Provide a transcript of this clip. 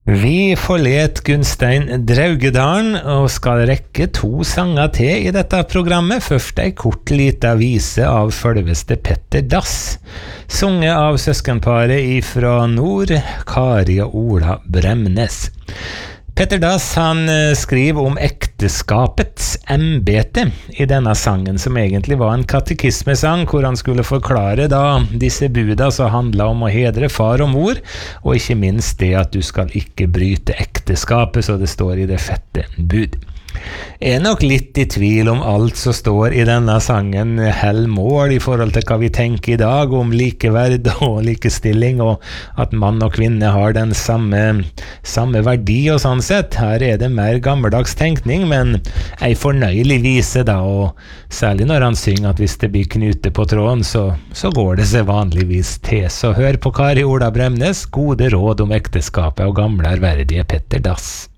Vi forlet Gunstein Draugedalen og skal rekke 2 sanger til i dette programmet. Først ei kort lita vise av følveste Petter Dass, sunget av søskenparet ifra nord, Kari og Ola Bremnes. Petter Dass han skriver om ekteskapets embete i denne sangen, som egentlig var en katekismesang, hvor han skulle forklare da disse buda som handla om å hedre far og mor, og ikke minst det at du skal ikke bryte ekteskapet, så det står i det fette bud. Nok litt i tvil om alt som står i denne sangen hell mål i forhold til hva vi tenker i dag om likeverd og likestilling, og at mann og kvinne har den samme verdi og sånn sett. Her det mer gammeldags tenkning, men ei fornøyelig vise da, og særlig når han synger at hvis det blir knute på tråden, så går det seg vanligvis til. Så hør på Kari Ola Bremnes, gode råd om ekteskapet og gamle ærverdige Petter Dass.